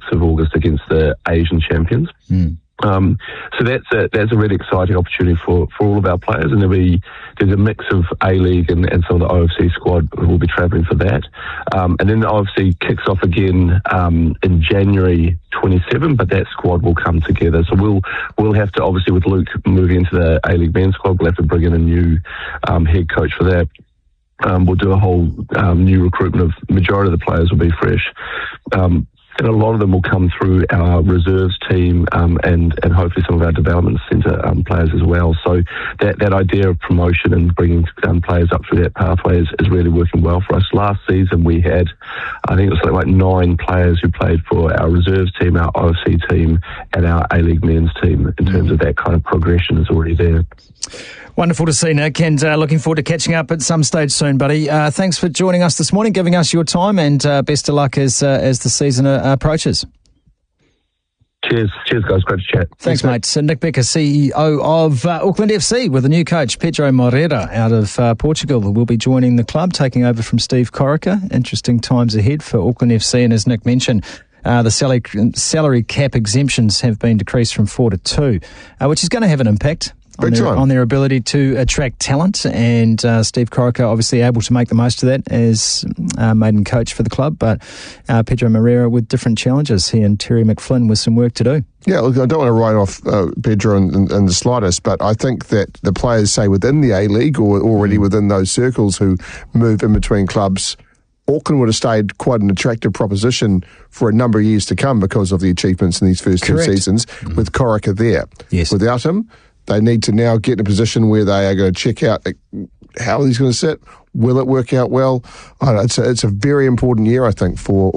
6th of August against the Asian champions. So that's a really exciting opportunity for all of our players, and there's a mix of A-League and some of the OFC squad who will be travelling for that. And then the OFC kicks off again in January 27, but that squad will come together. So we'll have to, obviously with Luke moving into the A-League men's squad, we'll have to bring in a new head coach for that. We'll do a whole new recruitment of majority of the players will be fresh. And a lot of them will come through our reserves team and hopefully some of our development centre players as well. So that idea of promotion and bringing players up through that pathway is really working well for us. Last season we had, I think it was something like 9 players who played for our reserves team, our OFC team and our A-League men's team. In terms of that kind of progression is already there. Wonderful to see, Nick, and looking forward to catching up at some stage soon, buddy. Thanks for joining us this morning, giving us your time, and best of luck as the season approaches. Cheers guys, great to chat. Thanks mate. So Nick Becker, CEO of Auckland FC, with a new coach, Pedro Moreira, out of Portugal, who will be joining the club, taking over from Steve Corica. Interesting times ahead for Auckland FC, and as Nick mentioned, the salary cap exemptions have been decreased from 4 to 2, which is going to have an impact on their ability to attract talent, and Steve Corica obviously able to make the most of that as maiden coach for the club, but Pedro Moreira with different challenges, he and Terry McFlynn with some work to do. Yeah, look, I don't want to write off Pedro in the slightest, but I think that the players, say within the A-League or already within those circles who move in between clubs, Auckland would have stayed quite an attractive proposition for a number of years to come because of the achievements in these first 2 seasons with Corica there. Yes. Without him, they need to now get in a position where they are going to check out how he's going to sit. Will it work out well? I don't know, it's a very important year, I think, for